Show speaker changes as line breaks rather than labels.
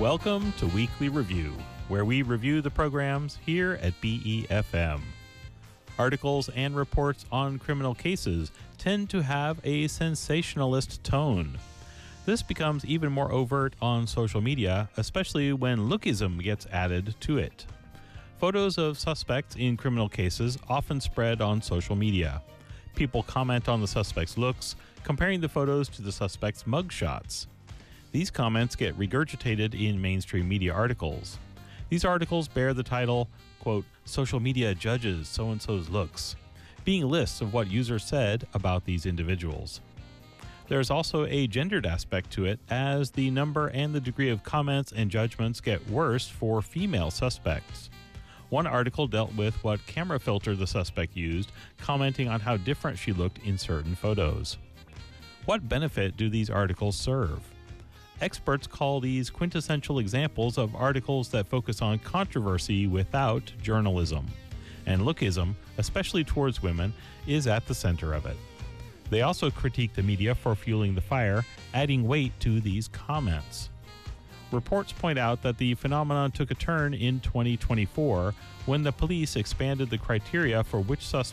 Welcome to Weekly Review, where we review the programs here at BEFM. Articles and reports on criminal cases tend to have a sensationalist tone. This becomes even more overt on social media, especially when lookism gets added to it. Photos of suspects in criminal cases often spread on social media. People comment on the suspect's looks, comparing the photos to the suspect's mugshots. These comments get regurgitated in mainstream media articles. These articles bear the title, quote, "Social media judges so-and-so's looks," being lists of what users said about these individuals. There's also a gendered aspect to it, as the number and the degree of comments and judgments get worse for female suspects. One article dealt with what camera filter the suspect used, commenting on how different she looked in certain photos. What benefit do these articles serve? Experts call these quintessential examples of articles that focus on controversy without journalism. And lookism, especially towards women, is at the center of it. They also critique the media for fueling the fire, adding weight to these comments. Reports point out that the phenomenon took a turn in 2024 when the police expanded the criteria for which suspects